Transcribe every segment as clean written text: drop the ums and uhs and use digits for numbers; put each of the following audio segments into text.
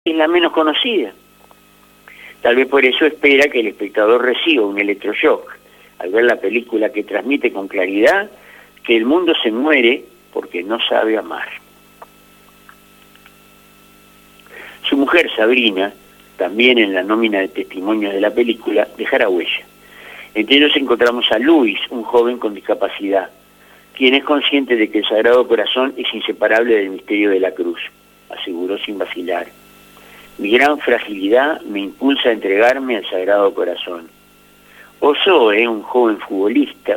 es la menos conocida. Tal vez por eso espera que el espectador reciba un electroshock al ver la película que transmite con claridad que el mundo se muere porque no sabe amar. Su mujer, Sabrina, también en la nómina de testimonios de la película, dejará huella. Entre ellos encontramos a Luis, un joven con discapacidad, quien es consciente de que el Sagrado Corazón es inseparable del misterio de la cruz, aseguró sin vacilar. Mi gran fragilidad me impulsa a entregarme al Sagrado Corazón. O Zoe, una joven futbolista,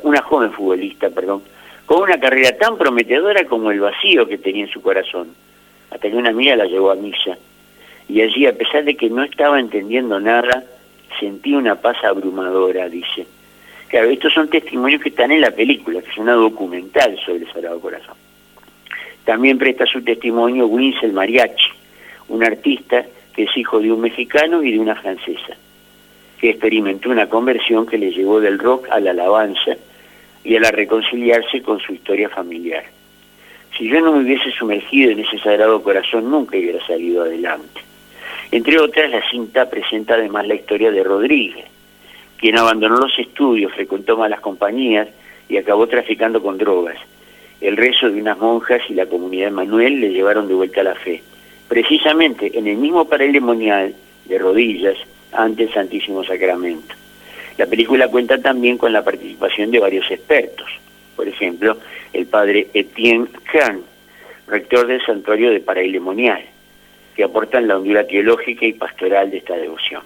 con una carrera tan prometedora como el vacío que tenía en su corazón, hasta que una amiga la llevó a misa. Y allí, a pesar de que no estaba entendiendo nada, sentí una paz abrumadora, dice. Claro, estos son testimonios que están en la película, que es una documental sobre el Sagrado Corazón. También presta su testimonio Winsel Mariachi, un artista que es hijo de un mexicano y de una francesa, que experimentó una conversión que le llevó del rock a la alabanza y a la reconciliarse con su historia familiar. Si yo no me hubiese sumergido en ese Sagrado Corazón, nunca hubiera salido adelante. Entre otras, la cinta presenta además la historia de Rodríguez, quien abandonó los estudios, frecuentó malas compañías y acabó traficando con drogas. El rezo de unas monjas y la comunidad de Manuel le llevaron de vuelta a la fe, precisamente en el mismo paralemonial, de rodillas, ante el Santísimo Sacramento. La película cuenta también con la participación de varios expertos, por ejemplo, el padre Etienne Kern, rector del santuario de Paralemonial, que aportan la hondura teológica y pastoral de esta devoción.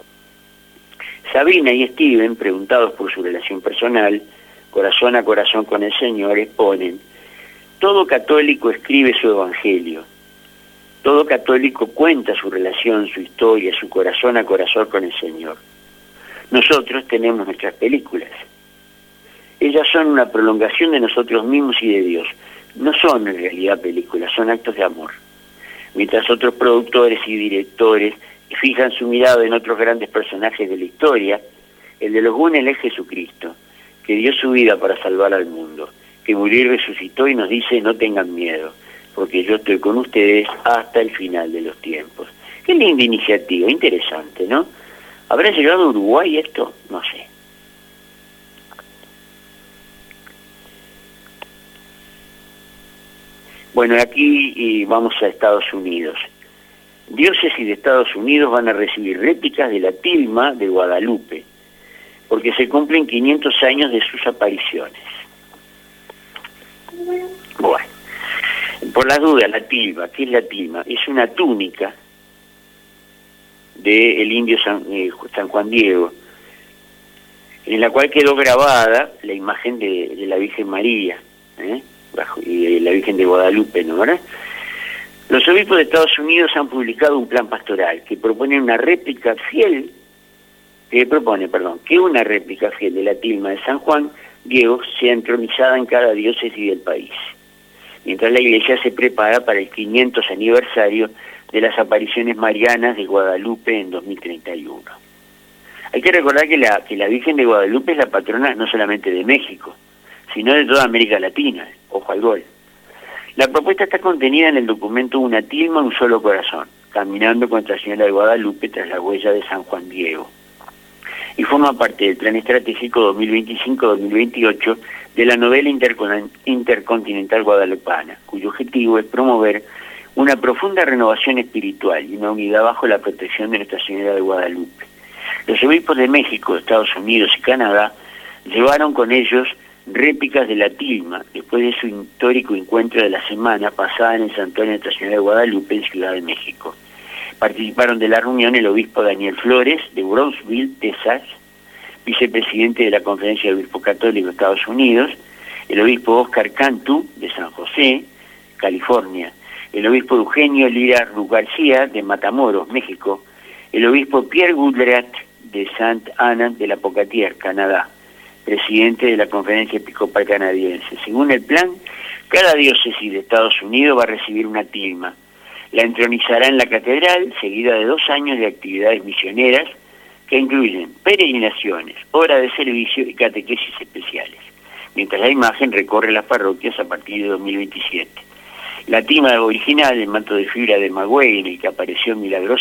Sabrina y Steven, preguntados por su relación personal, corazón a corazón con el Señor, exponen: todo católico escribe su evangelio, todo católico cuenta su relación, su historia, su corazón a corazón con el Señor. Nosotros tenemos nuestras películas. Ellas son una prolongación de nosotros mismos y de Dios. No son en realidad películas, son actos de amor. Mientras otros productores y directores fijan su mirada en otros grandes personajes de la historia, el de los Gunnel es Jesucristo, que dio su vida para salvar al mundo, que murió y resucitó y nos dice: no tengan miedo, porque yo estoy con ustedes hasta el final de los tiempos. Qué linda iniciativa, interesante, ¿no? ¿Habrá llegado a Uruguay esto? No sé. Bueno, aquí vamos a Estados Unidos. Diócesis de Estados Unidos van a recibir réplicas de la tilma de Guadalupe, porque se cumplen 500 años de sus apariciones. Bueno, por las dudas, la tilma, ¿qué es la tilma? Es una túnica del indio San Juan Diego, en la cual quedó grabada la imagen de la Virgen María, y la Virgen de Guadalupe, ¿no? ¿Verdad? Los obispos de Estados Unidos han publicado un plan pastoral que propone una réplica fiel, que una réplica fiel de la tilma de San Juan Diego sea entronizada en cada diócesis del país, mientras la Iglesia se prepara para el 500 aniversario de las apariciones marianas de Guadalupe en 2031. Hay que recordar que la Virgen de Guadalupe es la patrona no solamente de México, sino de toda América Latina, ojo al gol. La propuesta está contenida en el documento Una tilma, un solo corazón, caminando con Nuestra Señora de Guadalupe tras la huella de San Juan Diego, y forma parte del Plan Estratégico 2025-2028 de la novela intercontinental guadalupana, cuyo objetivo es promover una profunda renovación espiritual y una unidad bajo la protección de Nuestra Señora de Guadalupe. Los obispos de México, Estados Unidos y Canadá llevaron con ellos réplicas de la tilma después de su histórico encuentro de la semana pasada en el Santuario de Nuestra Señora de Guadalupe en Ciudad de México. Participaron de la reunión el obispo Daniel Flores de Brownsville, Texas, vicepresidente de la Conferencia de Obispos Católicos de Estados Unidos, el obispo Oscar Cantu de San José, California, el obispo Eugenio Lira Ruz García de Matamoros, México, el obispo Pierre Goudrat de Sainte Anne de la Pocatière, Canadá, presidente de la Conferencia Episcopal Canadiense. Según el plan, cada diócesis de Estados Unidos va a recibir una tilma. La entronizará en la catedral, seguida de 2 años de actividades misioneras que incluyen peregrinaciones, horas de servicio y catequesis especiales, mientras la imagen recorre las parroquias a partir de 2027. La tima original, el manto de fibra de Magüey, en el que apareció milagrosamente,